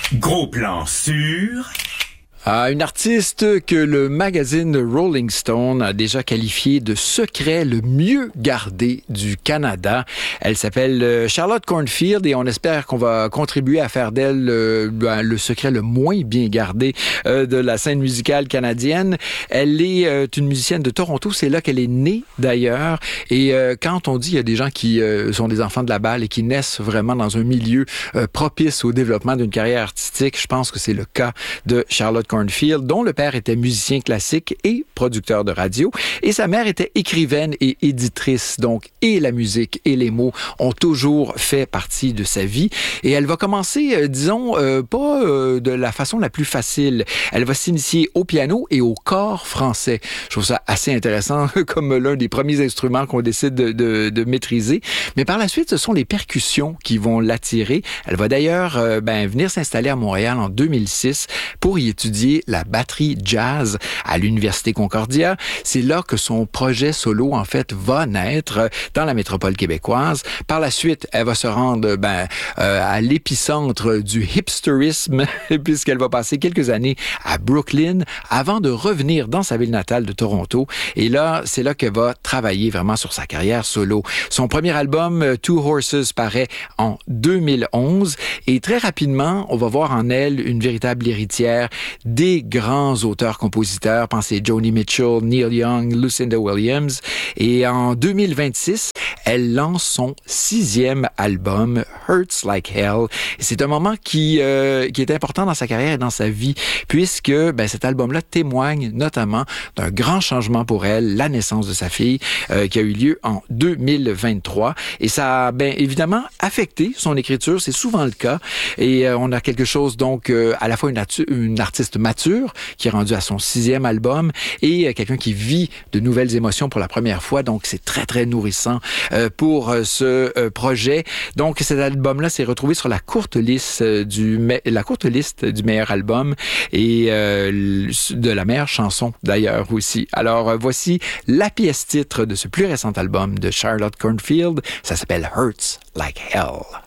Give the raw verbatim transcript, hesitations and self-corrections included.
Gros plan sur... Ah, une artiste que le magazine Rolling Stone a déjà qualifiée de secret le mieux gardé du Canada. Elle s'appelle Charlotte Cornfield et on espère qu'on va contribuer à faire d'elle euh, le secret le moins bien gardé euh, de la scène musicale canadienne. Elle est euh, une musicienne de Toronto, c'est là qu'elle est née d'ailleurs. Et euh, quand on dit qu'il y a des gens qui euh, sont des enfants de la balle et qui naissent vraiment dans un milieu euh, propice au développement d'une carrière artistique, je pense que c'est le cas de Charlotte Cornfield. Cornfield, dont le père était musicien classique et producteur de radio, et sa mère était écrivaine et éditrice. Donc, et la musique et les mots ont toujours fait partie de sa vie. Et elle va commencer, euh, disons, euh, pas euh, de la façon la plus facile. Elle va s'initier au piano et au cor français. Je trouve ça assez intéressant, comme l'un des premiers instruments qu'on décide de, de, de maîtriser. Mais par la suite, ce sont les percussions qui vont l'attirer. Elle va d'ailleurs euh, ben, venir s'installer à Montréal en deux mille six pour y étudier la batterie jazz à l'Université Concordia. C'est là que son projet solo, en fait, va naître dans la métropole québécoise. Par la suite, elle va se rendre ben, euh, à l'épicentre du hipsterisme, puisqu'elle va passer quelques années à Brooklyn avant de revenir dans sa ville natale de Toronto. Et là, c'est là qu'elle va travailler vraiment sur sa carrière solo. Son premier album, Two Horses, paraît en deux mille onze. Et très rapidement, on va voir en elle une véritable héritière des grands auteurs-compositeurs. Pensez Joni Mitchell, Neil Young, Lucinda Williams. Et en deux mille vingt-six, elle lance son sixième album, Hurts Like Hell. Et c'est un moment qui, euh, qui est important dans sa carrière et dans sa vie, puisque ben, cet album-là témoigne notamment d'un grand changement pour elle, la naissance de sa fille, euh, qui a eu lieu en deux mille vingt-trois. Et ça a ben, évidemment affecté son écriture, c'est souvent le cas. Et euh, on a quelque chose, donc, euh, à la fois une, atu- une artiste mature, qui est rendue à son sixième album, et euh, quelqu'un qui vit de nouvelles émotions pour la première fois. Donc, c'est très, très nourrissant euh, pour euh, ce euh, projet. Donc, cet album-là s'est retrouvé sur la courte liste euh, du me- la courte liste du meilleur album et euh, de la meilleure chanson, d'ailleurs, aussi. Alors, euh, voici la pièce titre de ce plus récent album de Charlotte Cornfield. Ça s'appelle Hurts Like Hell.